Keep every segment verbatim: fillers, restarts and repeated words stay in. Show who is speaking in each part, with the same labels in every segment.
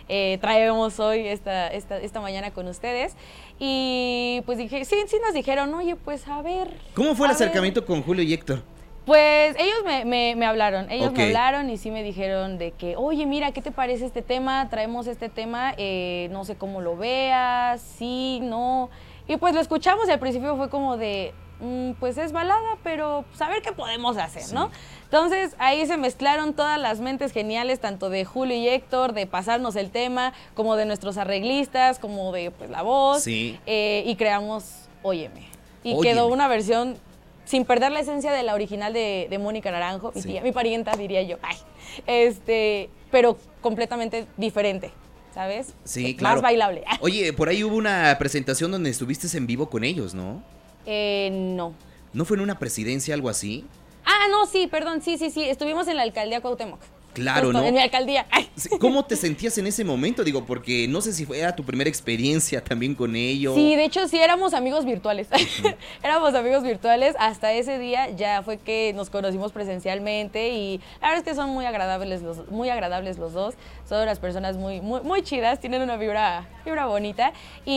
Speaker 1: eh, traemos hoy, esta, esta, esta mañana con ustedes. Y pues dije, sí, sí nos dijeron, oye, pues a ver.
Speaker 2: ¿Cómo fue el
Speaker 1: ver.
Speaker 2: acercamiento con Julio y Héctor?
Speaker 1: Pues ellos me, me, me hablaron, ellos
Speaker 2: Okay.
Speaker 1: me hablaron y sí me dijeron de que, oye, mira, ¿qué te parece este tema? Traemos este tema, eh, no sé cómo lo veas, sí, no. Y pues lo escuchamos y al principio fue como de, mm, pues es balada, pero pues, a ver qué podemos hacer, sí. ¿no? Entonces ahí se mezclaron todas las mentes geniales, tanto de Julio y Héctor, de pasarnos el tema, como de nuestros arreglistas, como de pues la voz,
Speaker 2: sí.
Speaker 1: eh, y creamos Óyeme. Y
Speaker 2: Óyeme.
Speaker 1: quedó una versión sin perder la esencia de la original de, de Mónica Naranjo, mi
Speaker 2: sí.
Speaker 1: tía, mi parienta diría yo, ay, este, pero completamente diferente, ¿sabes?
Speaker 2: Sí,
Speaker 1: Más
Speaker 2: claro.
Speaker 1: bailable.
Speaker 2: Oye, por ahí hubo una presentación donde estuviste en vivo con ellos, ¿no?
Speaker 1: Eh, no.
Speaker 2: ¿No fue en una presidencia, algo así?
Speaker 1: Ah, no, sí, perdón, sí, sí, sí, estuvimos en la alcaldía Cuauhtémoc.
Speaker 2: Claro,
Speaker 1: Justo,
Speaker 2: ¿no?
Speaker 1: En mi alcaldía. Ay.
Speaker 2: ¿Cómo te sentías en ese momento? Digo, porque no sé si fue era tu primera experiencia también con ellos.
Speaker 1: Sí, de hecho sí éramos amigos virtuales. Uh-huh. Éramos amigos virtuales. Hasta ese día ya fue que nos conocimos presencialmente y la verdad es que son muy agradables los, muy agradables los dos. Son unas personas muy, muy, muy chidas, tienen una vibra, vibra bonita.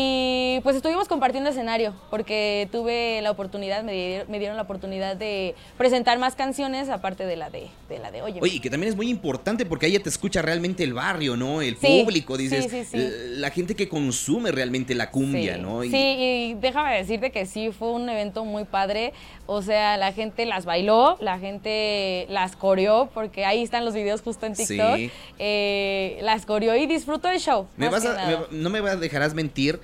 Speaker 1: Y pues estuvimos compartiendo escenario porque tuve la oportunidad, me dieron, me dieron la oportunidad de presentar más canciones aparte de la de, de la de Oye.
Speaker 2: Oye, que también es muy importante porque ahí ya te escucha realmente el barrio, ¿no? El
Speaker 1: sí,
Speaker 2: público, dices,
Speaker 1: sí, sí, sí.
Speaker 2: la gente que consume realmente la cumbia,
Speaker 1: sí,
Speaker 2: ¿no? Y...
Speaker 1: Sí, y déjame decirte que sí, fue un evento muy padre, o sea, la gente las bailó, la gente las coreó, porque ahí están los videos justo en TikTok,
Speaker 2: sí.
Speaker 1: eh, las coreó y disfrutó el show.
Speaker 2: Me vas a, me, no me dejarás mentir.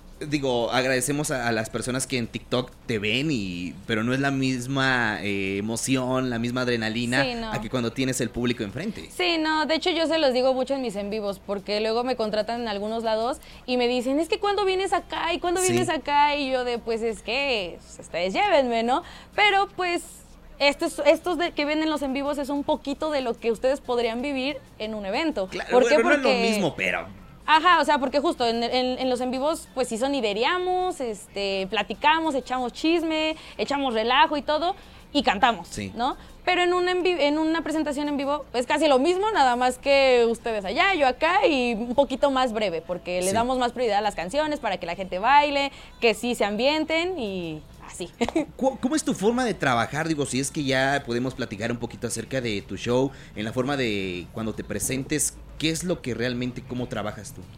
Speaker 2: Digo, agradecemos a, a las personas que en TikTok te ven, y pero no es la misma eh, emoción, la misma adrenalina
Speaker 1: sí, no.
Speaker 2: a que cuando tienes el público enfrente.
Speaker 1: Sí, no, de hecho yo se los digo mucho en mis en vivos, porque luego me contratan en algunos lados y me dicen, es que ¿cuándo vienes acá? ¿Y cuándo
Speaker 2: sí.
Speaker 1: vienes acá? Y yo de, pues es que pues, ustedes llévenme, ¿no? Pero pues estos, estos de, que ven en los en vivos es un poquito de lo que ustedes podrían vivir en un evento.
Speaker 2: Claro,
Speaker 1: ¿Por
Speaker 2: bueno,
Speaker 1: qué?
Speaker 2: no
Speaker 1: Porque...
Speaker 2: es lo mismo, pero...
Speaker 1: Ajá, o sea, porque justo en, en, en los en vivos, pues sí sonideriamos, este, platicamos, echamos chisme, echamos relajo y todo, y cantamos,
Speaker 2: sí.
Speaker 1: ¿no? Pero en, un en, en una presentación en vivo es casi lo mismo, nada más que ustedes allá, yo acá, y un poquito más breve, porque le
Speaker 2: sí.
Speaker 1: damos más prioridad a las canciones para que la gente baile, que sí se ambienten y... así.
Speaker 2: ¿Cómo es tu forma de trabajar? Digo, si es que ya podemos platicar un poquito acerca de tu show, en la forma de cuando te presentes, ¿qué es lo que realmente, cómo trabajas tú?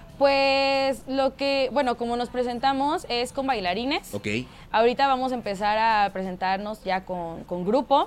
Speaker 1: Pues lo que, bueno, como nos presentamos es con bailarines.
Speaker 2: Ok.
Speaker 1: Ahorita vamos a empezar a presentarnos ya con, con grupo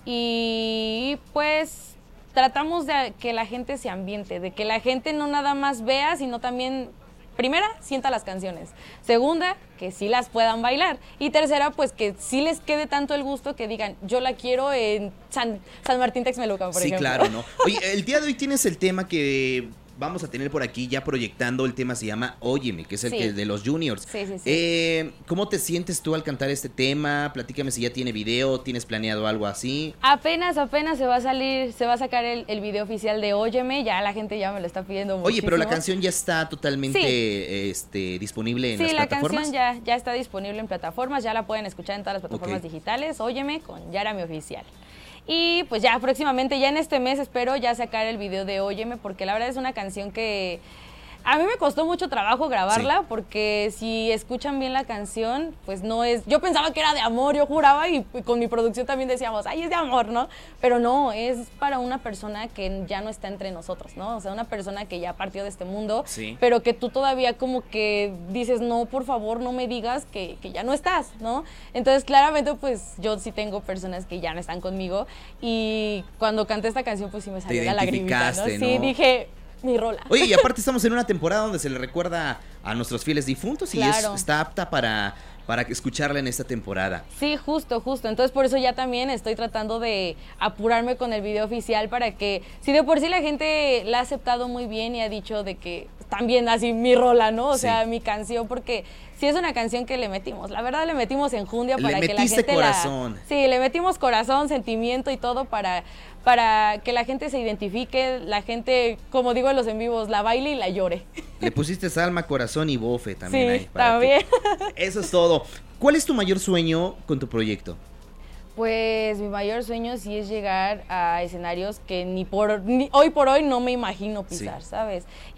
Speaker 1: y pues tratamos de que la gente se ambiente, de que la gente no nada más vea, sino también... Primera, sienta las canciones. Segunda, que sí las puedan bailar. Y tercera, pues que sí les quede tanto el gusto que digan, yo la quiero en San, San Martín Texmelucan, por
Speaker 2: sí,
Speaker 1: ejemplo.
Speaker 2: Sí, claro, ¿no? Oye, el día de hoy tienes el tema que vamos a tener por aquí ya proyectando. El tema se llama Óyeme, que es el
Speaker 1: sí.
Speaker 2: que de los juniors.
Speaker 1: Sí, sí, sí.
Speaker 2: Eh, ¿Cómo te sientes tú al cantar este tema? Platícame si ya tiene video, ¿tienes planeado algo así?
Speaker 1: Apenas, apenas se va a salir, se va a sacar el, el video oficial de Óyeme, ya la gente ya me lo está pidiendo muchísimo.
Speaker 2: Oye, pero la canción ya está totalmente sí. este, disponible en
Speaker 1: sí,
Speaker 2: las
Speaker 1: la
Speaker 2: plataformas.
Speaker 1: Sí, la canción ya, ya está disponible en plataformas, ya la pueden escuchar en todas las plataformas
Speaker 2: okay.
Speaker 1: digitales, Óyeme con Yara Mi Oficial. Y pues ya próximamente, ya en este mes espero ya sacar el video de Óyeme, porque la verdad es una canción que a mí me costó mucho trabajo grabarla, sí. porque si escuchan bien la canción, pues no es... Yo pensaba que era de amor, yo juraba, y con mi producción también decíamos, ay, es de amor, ¿no? Pero no, es para una persona que ya no está entre nosotros, ¿no? O sea, una persona que ya partió de este mundo,
Speaker 2: sí.
Speaker 1: pero que tú todavía como que dices, no, por favor, no me digas que, que ya no estás, ¿no? Entonces, claramente, pues, yo sí tengo personas que ya no están conmigo, y cuando canté esta canción, pues sí me salió la lagrimita, ¿no?
Speaker 2: ¿no?
Speaker 1: Sí, dije... mi rola.
Speaker 2: Oye, y aparte estamos en una temporada donde se le recuerda a nuestros fieles difuntos y
Speaker 1: claro.
Speaker 2: es, está apta para, para escucharla en esta temporada.
Speaker 1: Sí, justo, justo. Entonces por eso ya también estoy tratando de apurarme con el video oficial para que, si de por sí la gente la ha aceptado muy bien y ha dicho de que también así mi rola, ¿no? O sí. sea, mi canción, porque sí es una canción que le metimos. La verdad le metimos enjundia para
Speaker 2: le
Speaker 1: que la gente
Speaker 2: corazón.
Speaker 1: la... Sí, le metimos corazón, sentimiento y todo para... para que la gente se identifique, la gente, como digo en los en vivos, la baile y la llore.
Speaker 2: Le pusiste alma, corazón y bofe también.
Speaker 1: Sí,
Speaker 2: ahí,
Speaker 1: también.
Speaker 2: Que... Eso es todo. ¿Cuál es tu mayor sueño con tu proyecto?
Speaker 1: Pues mi mayor sueño sí es llegar a escenarios que ni por ni hoy por hoy no me imagino pisar, sí. ¿sabes?